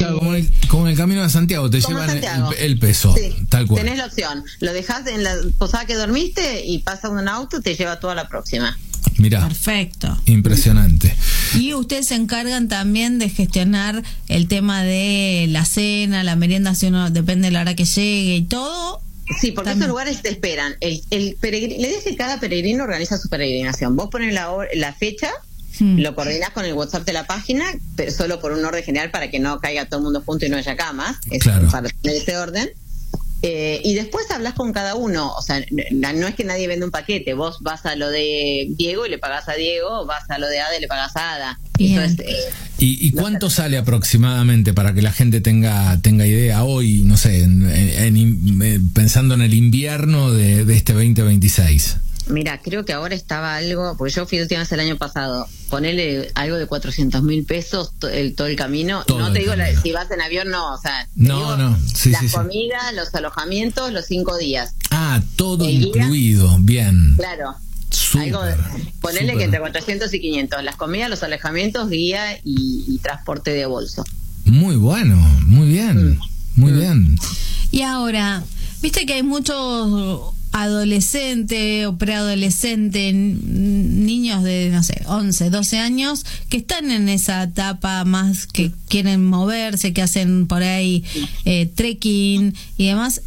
Claro, como en el Camino de Santiago, te llevan el peso, sí, tal cual. Tenés la opción, lo dejás en la posada que dormiste y pasa un auto, te lleva toda la próxima. Mirá, perfecto. Impresionante. Y ustedes se encargan también de gestionar el tema de la cena, la merienda, si uno depende de la hora que llegue y todo. Sí, porque esos lugares te esperan. La idea es que cada peregrino organiza su peregrinación. Vos pones la fecha, lo coordinás con el WhatsApp de la página, pero solo por un orden general para que no caiga todo el mundo junto y no haya camas. Claro. Para tener ese orden. Y después hablas con cada uno. O sea, no es que nadie vende un paquete. Vos vas a lo de Diego y le pagás a Diego, vas a lo de Ada y le pagás a Ada. Entonces, ¿Y cuánto sale aproximadamente para que la gente tenga idea hoy, no sé, pensando en el invierno de este 2026? Mira, creo que ahora estaba algo, porque yo fui última vez el año pasado, ponerle algo de 400.000 pesos todo el camino. Todo no te digo camino. Si vas en avión, no, o sea, no. Sí, las comidas, los alojamientos, los 5 días. Ah, todo incluido, bien. Claro. Súper, ponerle que entre 400 y 500, las comidas, los alojamientos, guía y transporte de bolso. Muy bueno, muy bien, muy bien. Y ahora, viste que hay muchos adolescentes o preadolescentes, niños de, no sé, 11, 12 años, que están en esa etapa más que quieren moverse, que hacen por ahí trekking y demás.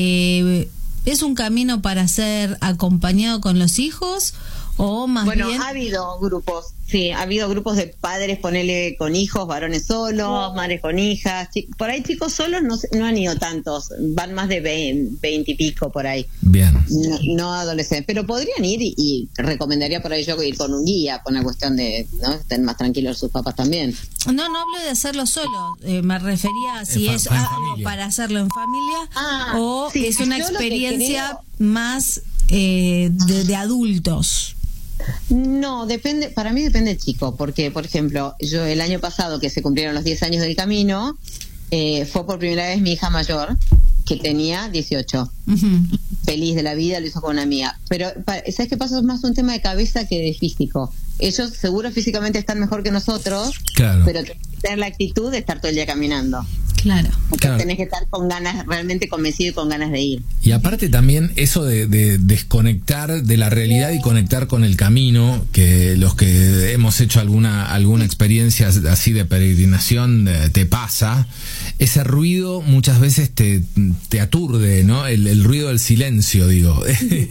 ¿Es un camino para ser acompañado con los hijos o más bien? Bueno, ha habido grupos, sí, ha habido grupos de padres, ponele con hijos, varones solos, madres con hijas. Por ahí chicos solos no han ido tantos, van más de 20 y pico por ahí. Bien. No adolescentes, pero podrían ir y recomendaría por ahí yo ir con un guía, por una cuestión de, ¿no?, estén más tranquilos sus papás también. No hablo de hacerlo solo, me refería a si es algo para hacerlo en familia o sí, es una experiencia más de adultos. No, depende, para mí depende del chico, porque por ejemplo, yo el año pasado que se cumplieron los 10 años del camino, fue por primera vez mi hija mayor, que tenía 18. Feliz de la vida, lo hizo con una amiga. Pero, ¿sabes qué pasa? Es más un tema de cabeza que de físico. Ellos seguro físicamente están mejor que nosotros, claro, pero tener la actitud de estar todo el día caminando. Claro. Entonces tenés que estar con ganas, realmente convencido y con ganas de ir. Y aparte también eso de desconectar de la realidad y conectar con el camino, que los que hemos hecho alguna experiencia así de peregrinación te pasa, ese ruido muchas veces te aturde, ¿no? El ruido del silencio, digo.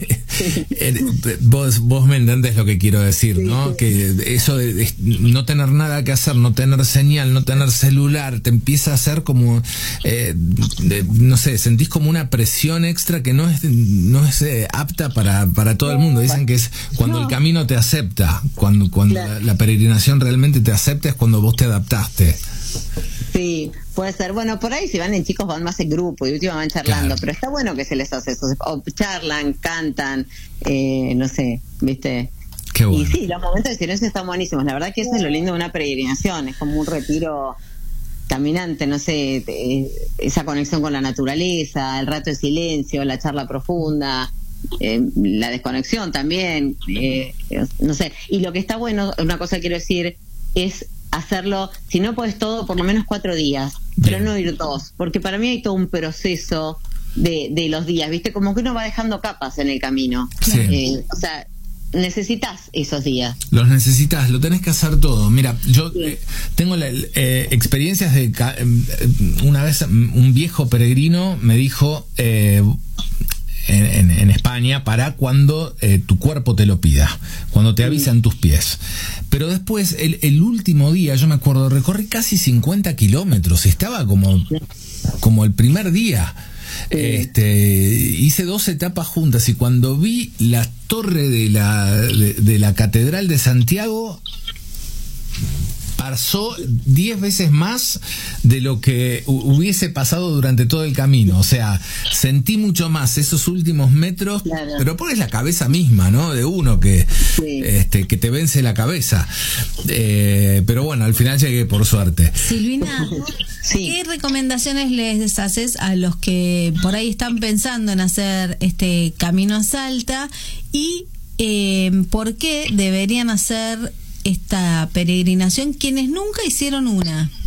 Vos me entendés lo que quiero decir, ¿no? Sí. Que eso de no tener nada que hacer, no tener señal, no tener celular, te empieza a hacer como no sé, sentís como una presión extra que no es apta para todo el mundo. Dicen que es cuando el camino te acepta, cuando claro, la peregrinación realmente te acepta, es cuando vos te adaptaste. Sí, puede ser. Bueno, por ahí si van en chicos van más en grupo y últimamente van charlando, claro, pero está bueno que se les hace eso, o charlan, cantan, no sé, ¿viste? Qué bueno. Y sí, los momentos de silencio están buenísimos. La verdad que eso es lo lindo de una peregrinación, es como un retiro caminante, no sé, esa conexión con la naturaleza, el rato de silencio, la charla profunda, la desconexión también, no sé. Y lo que está bueno, una cosa que quiero decir, es hacerlo, si no podés todo, por lo menos 4 días, pero no ir 2, porque para mí hay todo un proceso de los días, ¿viste? Como que uno va dejando capas en el camino. Sí. O sea, necesitas esos días. Los necesitas, lo tenés que hacer todo. Mira, yo tengo experiencias de una vez un viejo peregrino me dijo en España, para cuando tu cuerpo te lo pida, cuando te avisan tus pies. Pero después, el último día, yo me acuerdo, recorrí casi 50 kilómetros, estaba como el primer día. Hice 2 etapas juntas y cuando vi la torre de la Catedral de Santiago, pasó 10 veces más de lo que hubiese pasado durante todo el camino. O sea, sentí mucho más esos últimos metros, claro, pero pones la cabeza misma, ¿no? De uno que te vence la cabeza. Pero bueno, al final llegué, por suerte. Silvina, ¿qué recomendaciones les haces a los que por ahí están pensando en hacer este camino a Salta y por qué deberían hacer esta peregrinación quienes nunca hicieron una?